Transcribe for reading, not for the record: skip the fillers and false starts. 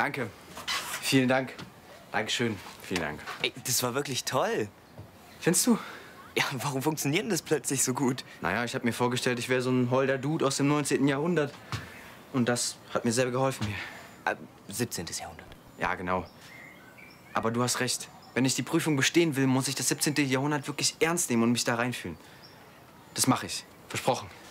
Danke. Vielen Dank. Dankeschön. Vielen Dank. Ey, das war wirklich toll. Findest du? Ja, warum funktioniert denn das plötzlich so gut? Naja, ich habe mir vorgestellt, ich wäre so ein holder Dude aus dem 19. Jahrhundert. Und das hat mir sehr geholfen hier. 17. Jahrhundert. Ja, genau. Aber du hast recht. Wenn ich die Prüfung bestehen will, muss ich das 17. Jahrhundert wirklich ernst nehmen und mich da reinfühlen. Das mache ich. Versprochen.